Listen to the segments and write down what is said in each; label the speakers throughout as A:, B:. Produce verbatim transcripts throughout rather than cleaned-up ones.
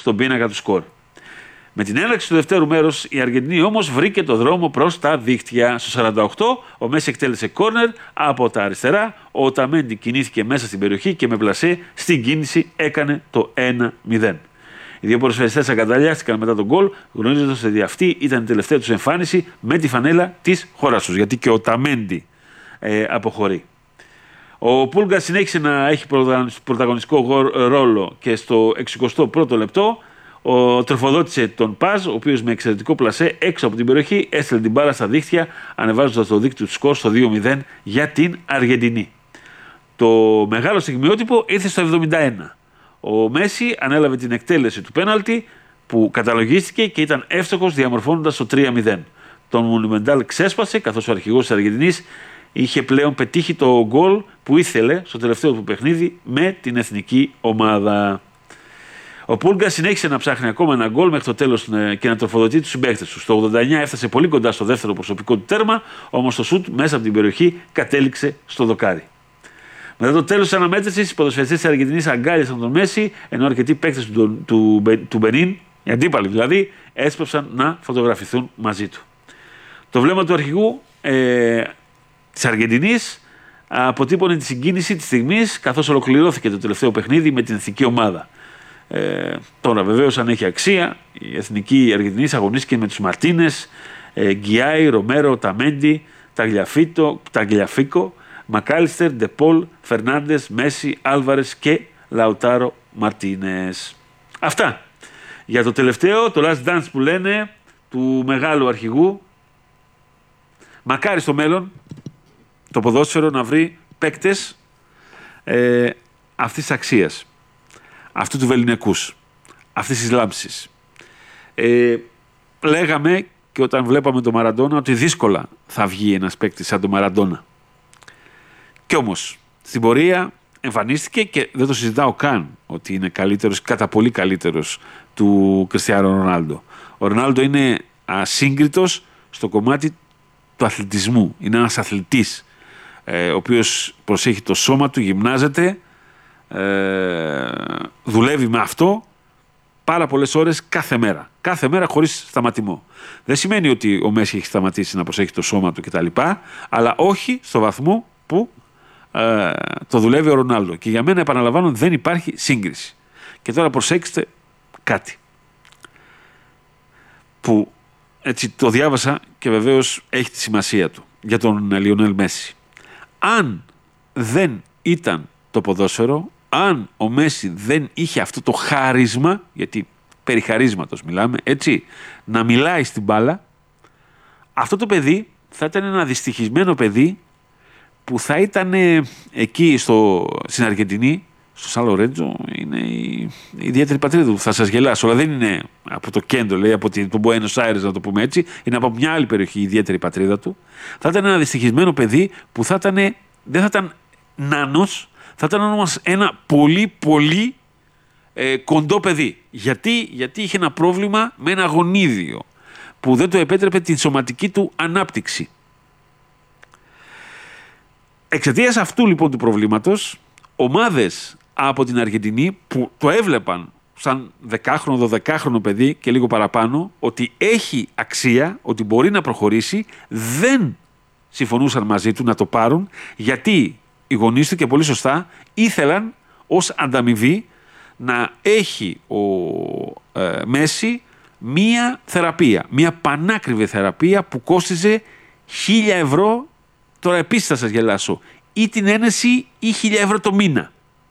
A: στον πίνακα του σκορ. Με την έναρξη του δευτέρου μέρους, η Αργεντινή όμως βρήκε το δρόμο προς τα δίχτυα. Στο σαράντα οκτώ, ο Μέση εκτέλεσε κόρνερ από τα αριστερά, ο Οταμέντι κινήθηκε μέσα στην περιοχή και με πλασέ στην κίνηση έκανε το ένα μηδέν. Οι δύο ποδοσφαιριστές αγκαλιάστηκαν μετά τον γκολ, γνωρίζοντας ότι αυτή ήταν η τελευταία τους εμφάνιση με τη φανέλα της χώρας τους, γιατί και ο Οταμέντι ε, αποχωρεί. Ο Πούλγκα συνέχισε να έχει πρωταγωνιστικό ρόλο και στο εξηκοστό πρώτο λεπτό ο, τροφοδότησε τον Παζ, ο οποίος με εξαιρετικό πλασέ έξω από την περιοχή έστειλε την μπάλα στα δίχτυα, ανεβάζοντας το δίκτυο του σκορ στο δύο μηδέν για την Αργεντινή. Το μεγάλο στιγμιότυπο ήρθε στο εβδομήντα ένα. Ο Μέση ανέλαβε την εκτέλεση του πέναλτι που καταλογίστηκε και ήταν εύστοχος διαμορφώνοντας το τρία μηδέν. Τον Μουνιμεντάλ ξέσπασε καθώς ο αρχηγός της Αργεντινής είχε πλέον πετύχει το γκολ που ήθελε στο τελευταίο του παιχνίδι με την εθνική ομάδα. Ο Πούλγκα συνέχισε να ψάχνει ακόμα ένα γκολ μέχρι το τέλος και να τροφοδοτεί τους συμπαίκτες του. Στο ογδόντα εννιά έφτασε πολύ κοντά στο δεύτερο προσωπικό του τέρμα, όμως το σουτ μέσα από την περιοχή κατέληξε στο δοκάρι. Μετά το τέλος της αναμέτρησης, οι ποδοσφαιριστές της Αργεντινής αγκάλιασαν τον Μέση, ενώ αρκετοί παίκτες του, του, του, του Μπενίν, οι αντίπαλοι δηλαδή, έσπευσαν να φωτογραφηθούν μαζί του. Το βλέμμα του αρχηγού ε, της Αργεντινής αποτύπωνε τη συγκίνηση της στιγμής, καθώς ολοκληρώθηκε το τελευταίο παιχνίδι με την εθνική ομάδα. Ε, τώρα βεβαίως αν έχει αξία, η εθνική Αργεντινής αγωνίστηκε με τους Μαρτίνες, ε, Γκιάι, Ρομέρο, Ταμέντι, Ταγλιαφίκο, Μακάλιστερ, Ντεπόλ, Φερνάντες, Μέση, Άλβαρες και Λαουτάρο Μαρτίνες. Αυτά για το τελευταίο, το last dance που λένε, του μεγάλου αρχηγού. Μακάρι στο μέλλον το ποδόσφαιρο να βρει παίκτες ε, αυτής της αξίας, αυτού του βεληνικούς, αυτής της λάμψης. Ε, λέγαμε και όταν βλέπαμε τον Μαραντόνα ότι δύσκολα θα βγει ένας παίκτης σαν τον Μαραντόνα. Κι όμως στην πορεία εμφανίστηκε και δεν το συζητάω καν ότι είναι καλύτερος, κατά πολύ καλύτερος του Κριστιάνο Ρονάλντο. Ο Ρονάλντο είναι ασύγκριτος στο κομμάτι του αθλητισμού. Είναι ένας αθλητής, ε, ο οποίος προσέχει το σώμα του, γυμνάζεται, ε, δουλεύει με αυτό πάρα πολλές ώρες κάθε μέρα. Κάθε μέρα χωρίς σταματημό. Δεν σημαίνει ότι ο Μέση έχει σταματήσει να προσέχει το σώμα του κτλ. Αλλά όχι στο βαθμό που ε, το δουλεύει ο Ρονάλντο. Και για μένα, επαναλαμβάνω, δεν υπάρχει σύγκριση. Και τώρα προσέξτε κάτι που έτσι το διάβασα και βεβαίως έχει τη σημασία του για τον Λιονέλ Μέση. Αν δεν ήταν το ποδόσφαιρο, αν ο Μέση δεν είχε αυτό το χάρισμα, γιατί περί χαρίσματος μιλάμε, έτσι, να μιλάει στην μπάλα, αυτό το παιδί θα ήταν ένα δυστυχισμένο παιδί που θα ήταν εκεί στο, στην Αργεντινή, στο Σαν Λορέντζο, είναι η, η ιδιαίτερη πατρίδα του. Θα σας γελάσω, αλλά δεν είναι από το κέντρο, λέει, από τον Μπουένος Άιρες, να το πούμε έτσι, είναι από μια άλλη περιοχή η ιδιαίτερη πατρίδα του. Θα ήταν ένα δυστυχισμένο παιδί που θα ήταν, δεν θα ήταν νάνος, θα ήταν όμως ένα πολύ πολύ ε, κοντό παιδί. Γιατί? Γιατί είχε ένα πρόβλημα με ένα γονίδιο που δεν του επέτρεπε την σωματική του ανάπτυξη. Εξαιτίας αυτού λοιπόν του προβλήματος, ομάδες από την Αργεντινή που το έβλεπαν σαν δεκάχρονο, δωδεκάχρονο παιδί και λίγο παραπάνω, ότι έχει αξία, ότι μπορεί να προχωρήσει, δεν συμφωνούσαν μαζί του να το πάρουν, γιατί οι γονείς του, και πολύ σωστά, ήθελαν ως ανταμοιβή να έχει ο ε, Μέση μία θεραπεία, μία πανάκριβη θεραπεία που κόστιζε χίλια ευρώ, τώρα επίσης θα σας γελάσω, ή την ένεση ή χίλια ευρώ το μήνα.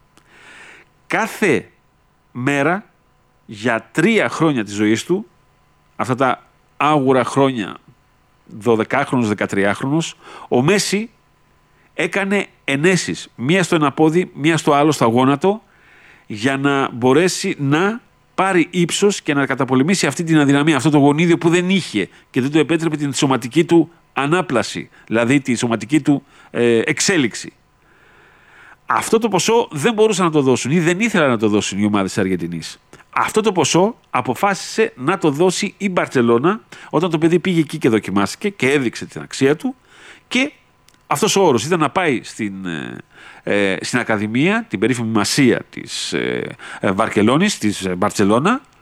A: Κάθε μέρα για τρία χρόνια της ζωής του, αυτά τα άγουρα χρόνια, δωδεκάχρονος, δεκατριάχρονος, ο Μέση έκανε ενέσεις, μία στο ένα πόδι, μία στο άλλο στα γόνατο, για να μπορέσει να πάρει ύψος και να καταπολεμήσει αυτή την αδυναμία, αυτό το γονίδιο που δεν είχε και δεν του επέτρεπε την σωματική του ανάπλαση, δηλαδή τη σωματική του ε, εξέλιξη. Αυτό το ποσό δεν μπορούσαν να το δώσουν ή δεν ήθελαν να το δώσουν οι ομάδες της Αργεντινής. Αυτό το ποσό αποφάσισε να το δώσει η Μπαρτσελώνα όταν το παιδί πήγε εκεί και δοκιμάστηκε και έδειξε την αξία του, και αυτός ο όρος ήταν να πάει στην, ε, στην Ακαδημία, την περίφημη Μασία της ε, Βαρκελόνης, της Μπαρτσελώνα,